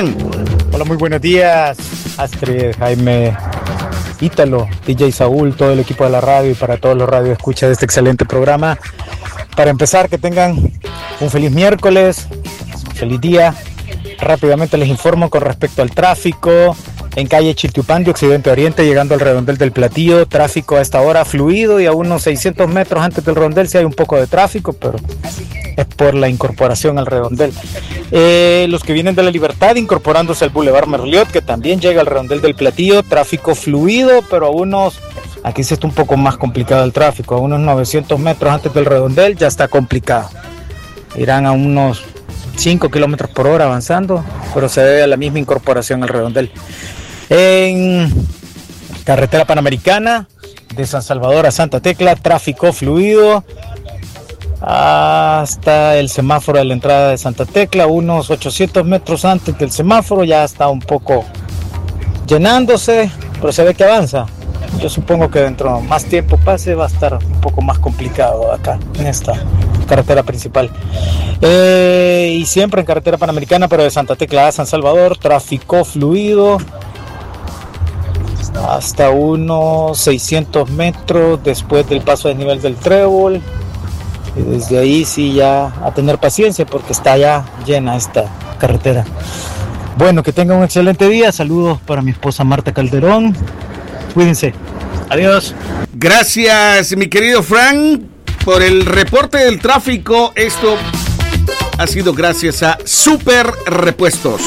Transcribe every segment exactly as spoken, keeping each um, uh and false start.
Hola, muy buenos días, Astrid, Jaime, Ítalo, D J Saúl, todo el equipo de la radio y para todos los radioescuchas de este excelente programa. Para empezar, que tengan un feliz miércoles, un feliz día. Rápidamente les informo con respecto al tráfico. En calle Chiltepán de Occidente a Oriente, llegando al redondel del Platillo, tráfico a esta hora fluido y a unos seiscientos metros antes del redondel sí hay un poco de tráfico, pero es por la incorporación al redondel. Eh, los que vienen de La Libertad, incorporándose al Boulevard Merliot, que también llega al redondel del Platillo, tráfico fluido, pero a unos, aquí sí está un poco más complicado el tráfico, a unos novecientos metros antes del redondel ya está complicado. Irán a unos cinco kilómetros por hora avanzando, pero se debe a la misma incorporación al redondel. En carretera panamericana de San Salvador a Santa Tecla, tráfico fluido hasta el semáforo de la entrada de Santa Tecla, unos ochocientos metros antes del semáforo, ya está un poco llenándose, pero se ve que avanza. Yo supongo que dentro de más tiempo pase va a estar un poco más complicado acá en esta carretera principal. Eh, y siempre en carretera panamericana, pero de Santa Tecla a San Salvador, tráfico fluido hasta unos seiscientos metros después del paso de nivel del Trébol. Y desde ahí sí ya a tener paciencia porque está ya llena esta carretera. Bueno, que tengan un excelente día. Saludos para mi esposa Marta Calderón. Cuídense. Adiós. Gracias, mi querido Frank, por el reporte del tráfico. Esto ha sido gracias a Super Repuestos.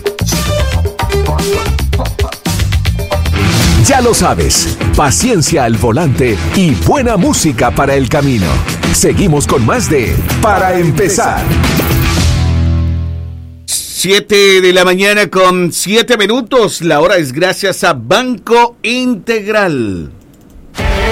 Ya lo sabes, paciencia al volante y buena música para el camino. Seguimos con más de Para Empezar. siete de la mañana con siete minutos. La hora es gracias a Banco Integral.